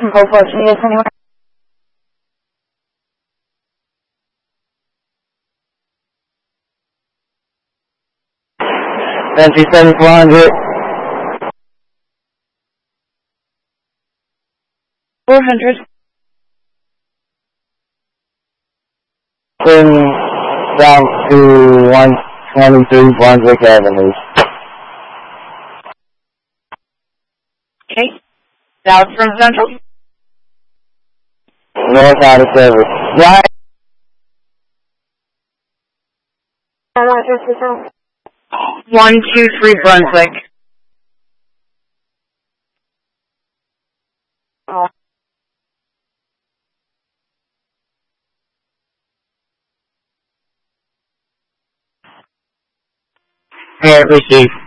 Hopefully, see us anywhere. Nancy 7400. 400. Turn down to 123 Brunswick Avenue. Okay. South from Central. North out of service. Right. 123 Brunswick. Oh. Here, receive.